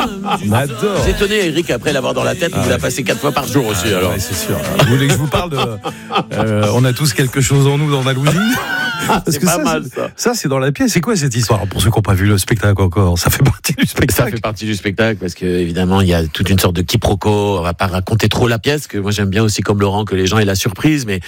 On adore. J'ai étonné Eric après l'avoir dans la tête, il l'a passé 4 fois par jour aussi. Alors. Ouais, c'est sûr. Vous voulez que je vous parle de on a tous quelque chose en nous d'Andalousie. C'est pas mal ça. Ça, c'est dans la pièce. C'est quoi cette histoire? Pour ceux qui n'ont pas vu le spectacle encore, ça fait partie du spectacle. Ça fait partie du spectacle parce que évidemment il y a toute une sorte de quiproquo. On va pas raconter trop la pièce, que moi j'aime bien aussi comme Laurent que les gens aient la surprise, mais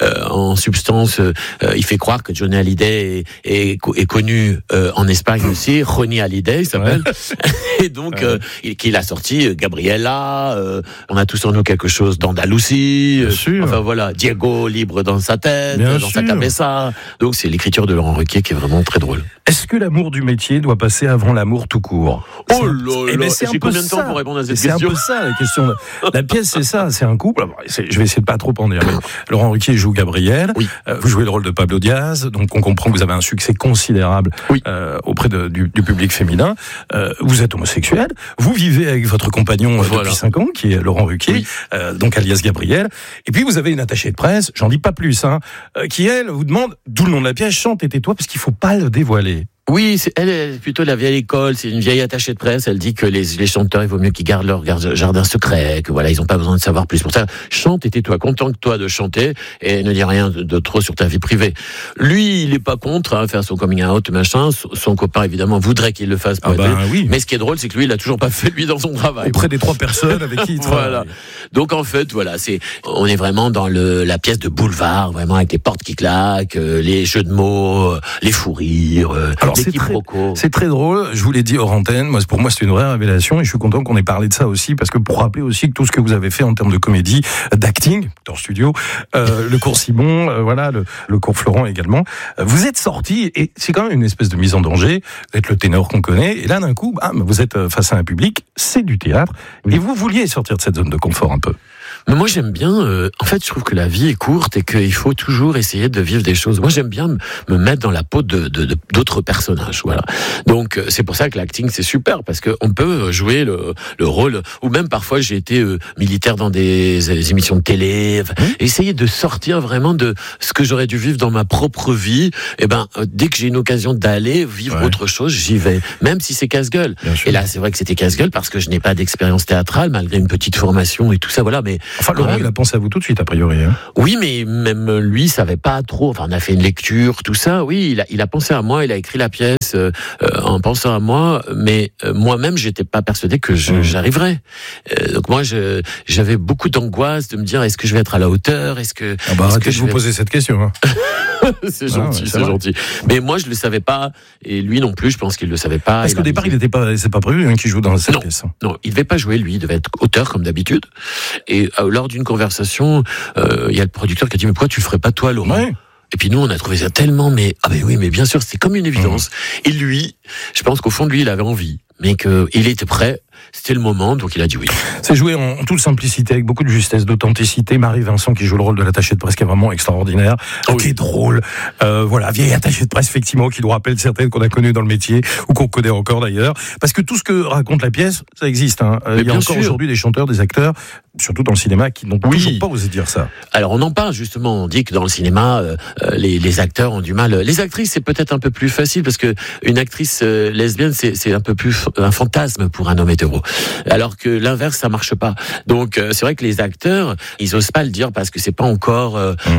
en substance, il fait croire que Johnny Hallyday est connu en Espagne aussi. Johnny Hallyday il s'appelle. Ouais. Et donc qu'il a sorti Gabriella. On a tous en nous quelque chose d'Andalousie. Enfin voilà, Diego libre dans sa tête, bien dans sa cabeza. Donc c'est l'écriture de Laurent Ruquier qui est vraiment très drôle. Est-ce que l'amour du métier doit passer avant l'amour tout court? Oh là là, j'ai combien de temps pour répondre à cette question? C'est un peu ça la question. La pièce c'est ça, c'est un couple. Je vais essayer de pas trop en dire. Mais Laurent Ruquier joue Gabriel. Oui. Vous jouez le rôle de Pablo Diaz, donc on comprend que vous avez un succès considérable auprès du public féminin. Vous êtes homosexuel. Vous vivez avec votre compagnon depuis 5 ans, qui est Laurent Ruquier, donc alias Gabriel. Et puis vous avez une attachée de presse, j'en dis pas plus, qui elle vous demande, d'où le nom de la pièce, chante et tais-toi, parce qu'il faut pas le dévoiler. Oui, elle est plutôt la vieille école, c'est une vieille attachée de presse, elle dit que les chanteurs, il vaut mieux qu'ils gardent leur jardin secret, que voilà, ils ont pas besoin de savoir plus. Pour ça, chante et tais-toi, contente-toi de chanter et ne dis rien de trop sur ta vie privée. Lui, il est pas contre faire son coming out, machin, son copain évidemment voudrait qu'il le fasse pour oui. Mais ce qui est drôle, c'est que lui, il a toujours pas fait lui dans son travail. Auprès des 3 personnes avec qui il travaille. Voilà. Donc en fait, voilà, on est vraiment dans la pièce de boulevard, vraiment avec les portes qui claquent, les jeux de mots, les fous rires. Alors c'est très drôle, je vous l'ai dit hors antenne, pour moi c'est une vraie révélation et je suis content qu'on ait parlé de ça aussi, parce que pour rappeler aussi que tout ce que vous avez fait en termes de comédie, d'acting, dans le studio, le cours Simon, le cours Florent également, vous êtes sorti et c'est quand même une espèce de mise en danger, vous êtes le ténor qu'on connaît et là d'un coup, vous êtes face à un public, c'est du théâtre et vous vouliez sortir de cette zone de confort un peu. Mais moi j'aime bien, en fait je trouve que la vie est courte et qu'il faut toujours essayer de vivre des choses. Moi j'aime bien me mettre dans la peau d'autres personnages, voilà. Donc c'est pour ça que l'acting c'est super, parce que on peut jouer le rôle, ou même parfois j'ai été militaire dans des émissions de télé, essayer de sortir vraiment de ce que j'aurais dû vivre dans ma propre vie. Et dès que j'ai une occasion d'aller vivre autre chose, j'y vais, même si c'est casse-gueule. Et là c'est vrai que c'était casse-gueule parce que je n'ai pas d'expérience théâtrale malgré une petite formation et tout ça, voilà. Mais enfin, Laurent, il a pensé à vous tout de suite, a priori. Oui, mais même lui, savait pas trop. Enfin, on a fait une lecture, tout ça. Oui, il a pensé à moi, il a écrit la pièce en pensant à moi. Mais moi-même, j'étais pas persuadé que j'arriverais. Donc moi, j'avais beaucoup d'angoisse de me dire, est-ce que je vais être à la hauteur? Arrêtez de vous poser cette question. C'est gentil, c'est gentil. Mais moi, je le savais pas, et lui non plus. Je pense qu'il le savait pas. Parce qu'au départ, c'est pas prévu qu'il joue dans cette pièce. Non, il devait pas jouer. Lui, il devait être auteur comme d'habitude. Et lors d'une conversation, il y a le producteur qui a dit, mais pourquoi tu le ferais pas toi, Laurent? Et puis nous, on a trouvé ça tellement, mais bien sûr, c'est comme une évidence. Et lui, je pense qu'au fond de lui, il avait envie, mais qu'il était prêt. C'était le moment, donc il a dit oui. C'est joué en toute simplicité, avec beaucoup de justesse, d'authenticité. Marie Vincent qui joue le rôle de l'attachée de presse, qui est vraiment extraordinaire, qui est drôle. Vieille attachée de presse, effectivement, qui nous rappelle certaines qu'on a connues dans le métier, ou qu'on connaît encore d'ailleurs. Parce que tout ce que raconte la pièce, ça existe. Il y a encore aujourd'hui des chanteurs, des acteurs, surtout dans le cinéma, qui n'ont toujours pas osé dire ça. Alors on en parle justement, on dit que dans le cinéma, les acteurs ont du mal. Les actrices, c'est peut-être un peu plus facile, parce que une actrice lesbienne, c'est un peu plus un fantasme pour un homme hétéro. Alors que l'inverse, ça marche pas. Donc c'est vrai que les acteurs, ils osent pas le dire parce que c'est pas encore.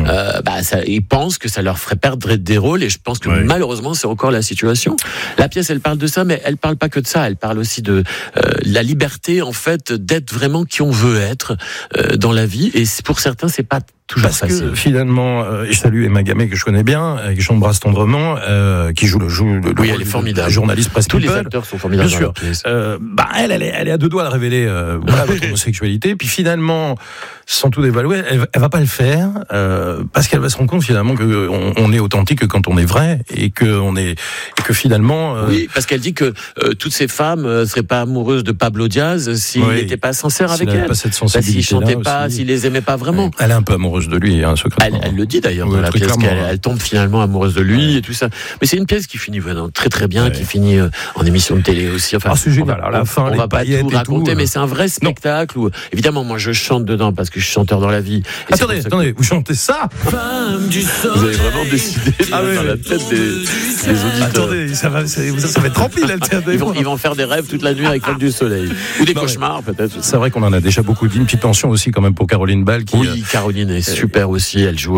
Ils pensent que ça leur ferait perdre des rôles, et je pense que malheureusement c'est encore la situation. La pièce, elle parle de ça, mais elle parle pas que de ça. Elle parle aussi de la liberté, en fait, d'être vraiment qui on veut être dans la vie. Et pour certains, c'est pas toujours facile. Parce que finalement, je salue Emma Gamay que je connais bien, qui j'embrasse tendrement, qui joue le elle est formidable. Journaliste presse. Tous les acteurs sont formidables. Bien sûr. Elle est à 2 doigts de révéler votre homosexualité. Puis finalement, sans tout dévaluer, elle va pas le faire parce qu'elle va se rendre compte finalement que on est authentique quand on est vrai, et que finalement. Oui, parce qu'elle dit que toutes ces femmes seraient pas amoureuses de Pablo Diaz s'il n'était pas sincère avec elle. Pas cette sensibilité, s'il chantait pas, s'il les aimait pas vraiment. Elle est un peu amoureuse amoureuse de lui, hein, secrètement. Elle le dit d'ailleurs dans la pièce, qu'elle tombe finalement amoureuse de lui et tout ça. Mais c'est une pièce qui finit vraiment très très bien, qui finit en émission de télé aussi. Enfin, c'est génial. À la fin, on va pas tout raconter, mais c'est un vrai spectacle où, évidemment, moi je chante dedans parce que je suis chanteur dans la vie. Attendez, vous chantez ça? Femme du soleil. Vous avez vraiment décidé dans la tête des auditeurs. Attendez, ça va être rempli là. Ils vont faire des rêves toute la nuit avec Femme du soleil. Ou des cauchemars peut-être. C'est vrai qu'on en a déjà beaucoup dit. Une petite pension aussi quand même pour Caroline Ball. Oui, Caroline est super aussi. Elle joue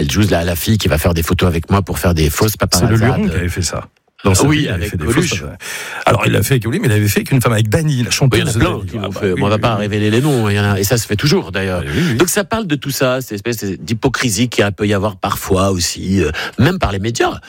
la fille qui va faire des photos avec moi pour faire des fausses paparazzades. C'est le Luron qui avait fait ça. Oui, avec Coluche. Alors il l'a fait avec Coluche, mais il avait fait qu'une femme avec Dany, la chanteuse. Il y en a plein qui l'ont fait. On va pas révéler les noms, et ça se fait toujours d'ailleurs. Donc ça parle de tout ça, cette espèce d'hypocrisie qu'il peut y avoir parfois aussi, même par les médias.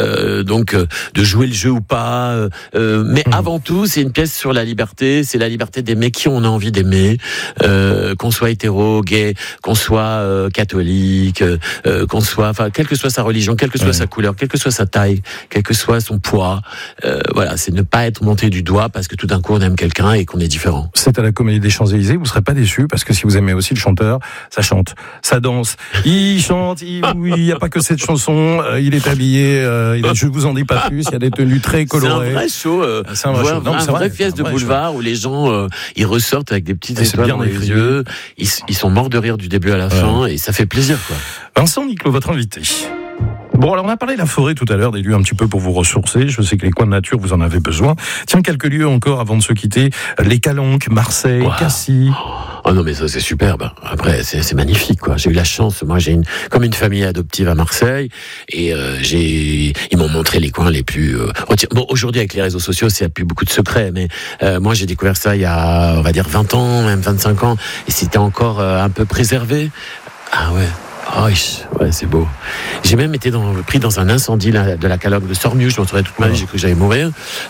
Donc de jouer le jeu ou pas. Mais avant tout, c'est une pièce sur la liberté. C'est la liberté d'aimer qui on a envie d'aimer, qu'on soit hétéro, gay, qu'on soit catholique, qu'on soit, enfin, quelle que soit sa religion, quelle que soit sa couleur, quelle que soit sa taille, quel que soit son poids, voilà, c'est ne pas être monté du doigt parce que tout d'un coup on aime quelqu'un et qu'on est différent. C'est à la Comédie des Champs-Élysées, vous serez pas déçus parce que si vous aimez aussi le chanteur, ça chante, ça danse, il chante, il y a pas que cette chanson, il est habillé, je vous en dis pas plus, il y a des tenues très colorées. C'est un vrai show, c'est un vrai show. Non, c'est une vraie pièce de boulevard où les gens ils ressortent avec des petites étoiles dans les yeux, ils sont morts de rire du début à la fin et ça fait plaisir quoi. Vincent Niclot, votre invité. Bon, alors on a parlé de la forêt tout à l'heure, des lieux un petit peu pour vous ressourcer. Je sais que les coins de nature, vous en avez besoin. Tiens, quelques lieux encore avant de se quitter. Les Calanques, Marseille, Cassis. Oh non, mais ça c'est superbe. Après, c'est magnifique, quoi. J'ai eu la chance. Moi, j'ai comme une famille adoptive à Marseille, et ils m'ont montré les coins les plus. Bon, aujourd'hui avec les réseaux sociaux, il n'y a plus beaucoup de secrets, mais moi j'ai découvert ça il y a, on va dire 20 ans, même 25 ans, et c'était encore un peu préservé. Ah ouais. Oh, ouais, c'est beau. J'ai même été pris dans un incendie de la Calanque de Sormiou. Je m'en souviens toute ma vie, j'ai cru que j'allais mourir.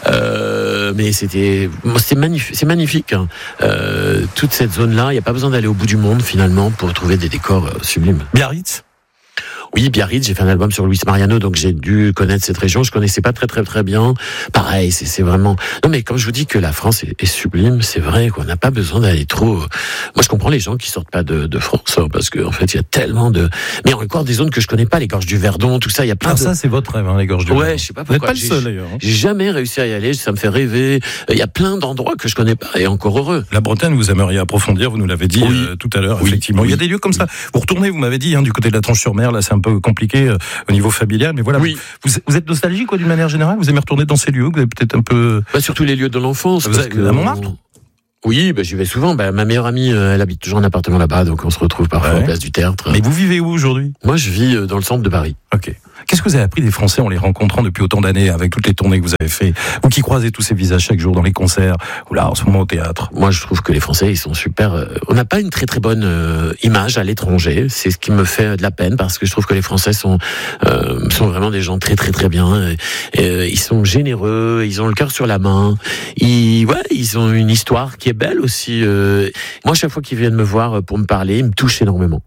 Mais c'est magnifique. C'est magnifique. Hein. Toute cette zone-là, il n'y a pas besoin d'aller au bout du monde finalement pour trouver des décors sublimes. Biarritz. Oui, Biarritz, j'ai fait un album sur Luis Mariano, donc j'ai dû connaître cette région. Je connaissais pas très bien. Pareil, c'est vraiment... Non, mais quand je vous dis que la France est sublime, c'est vrai qu'on n'a pas besoin d'aller trop... Moi, je comprends les gens qui sortent pas de France, hein, parce qu'en fait, il y a tellement de... Mais encore des zones que je connais pas, les gorges du Verdon, tout ça, il y a plein de... ça, c'est votre rêve, hein, les gorges du Verdon. Ouais, je sais pas pourquoi. Vous n'êtes pas le seul, d'ailleurs. J'ai jamais réussi à y aller, ça me fait rêver. Il y a plein d'endroits que je connais pas, et encore heureux. La Bretagne, vous aimeriez approfondir, vous nous l'avez dit tout à l'heure, effectivement. Oui. Il y a des lieux comme ça. Vous retournez, vous m'avez dit, hein, du côté de la Tranche-sur-Mer, là, c'est un peu compliqué au niveau familial, mais voilà. Oui. Vous êtes nostalgique, quoi, d'une manière générale? Vous aimez retourner dans ces lieux? Vous avez peut-être un peu... surtout les lieux de l'enfance. Vous êtes à Montmartre? Oui, j'y vais souvent. Ma meilleure amie, elle habite toujours en appartement là-bas, donc on se retrouve parfois en place du Tertre. Mais vous vivez où aujourd'hui? Moi, je vis dans le centre de Paris. Ok. Qu'est-ce que vous avez appris des Français en les rencontrant depuis autant d'années, avec toutes les tournées que vous avez fait, vous qui croisez tous ces visages chaque jour dans les concerts, ou là, en ce moment au théâtre? Moi, je trouve que les Français, ils sont super... On n'a pas une très bonne image à l'étranger. C'est ce qui me fait de la peine, parce que je trouve que les Français sont vraiment des gens très bien. Ils sont généreux, ils ont le cœur sur la main. Ils ont une histoire qui est belle aussi. Moi, chaque fois qu'ils viennent me voir pour me parler, ils me touchent énormément.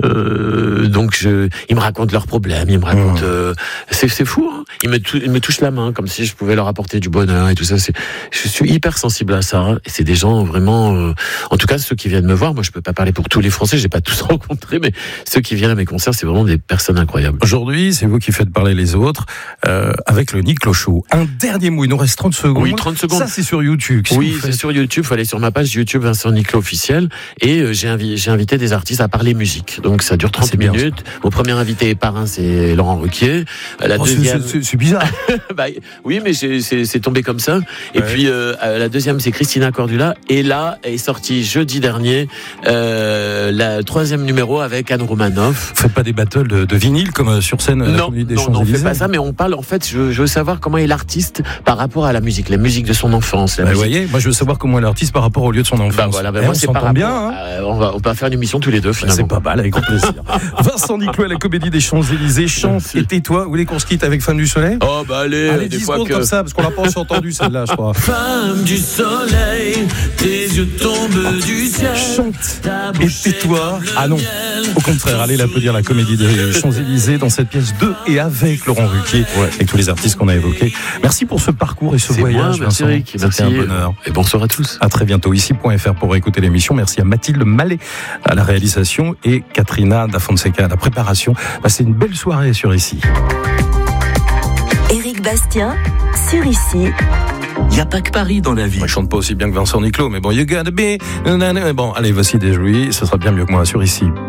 Donc, ils me racontent leurs problèmes, ils me racontent... c'est fou, hein. Ils me touchent la main comme si je pouvais leur apporter du bonheur et tout ça. Je suis hyper sensible à ça. Et c'est des gens vraiment... en tout cas, ceux qui viennent me voir, moi je peux pas parler pour tous les Français, j'ai pas tous rencontré, mais ceux qui viennent à mes concerts, c'est vraiment des personnes incroyables. Aujourd'hui, c'est vous qui faites parler les autres avec le Niclot Show. Un dernier mot, il nous reste 30 secondes. Oui, 30 secondes. Ça, c'est sur YouTube. Oui, c'est sur YouTube. Il faut aller sur ma page YouTube Vincent Niclot officiel. Et j'ai invité des artistes à parler musique. Donc ça dure 30 minutes. Bien, mon premier invité parrain, c'est Laurent Ruquier. La deuxième... c'est bizarre. Oui, mais c'est tombé comme ça. Et puis la deuxième, c'est Christina Cordula. Et là est sorti jeudi dernier la troisième numéro avec Anne Romanoff. Vous faites pas des battles de vinyle comme sur scène? Non, on fait pas ça. Mais on parle. En fait, je veux savoir comment est l'artiste par rapport à la musique de son enfance. Vous voyez, moi je veux savoir comment est l'artiste par rapport au lieu de son enfance. Moi c'est pas bien. Hein. On va faire une émission tous les deux finalement. C'est pas mal, avec grand plaisir. Vincent Niclot à la Comédie des Champs-Élysées, chante Et tais-toi, vous voulez qu'on se quitte avec Femme du Soleil? Oh bah allez, des 10 fois comme ça, parce qu'on l'a pas aussi entendu celle-là, je crois. Femme du soleil, tes yeux tombent du ciel. Chante et tais-toi. Ah non, au contraire, allez l'applaudir la Comédie des Champs-Élysées dans cette pièce de et avec Laurent Ruquier, avec tous les artistes qu'on a évoqués. Merci pour ce parcours et ce voyage, merci Vincent. Eric, merci. C'était un bonheur. Et bonsoir à tous. À très bientôt, ici.fr pour écouter l'émission. Merci à Mathilde Mallet à la réalisation et Katrina Da Fonseca à la préparation. Passez une belle soirée sur Ici. Éric Bastien, sur Ici. Il n'y a pas que Paris dans la vie. Moi, je chante pas aussi bien que Vincent Niclot, mais bon, you gotta be. Bon, allez, voici des jouis. Ce sera bien mieux que moi sur Ici.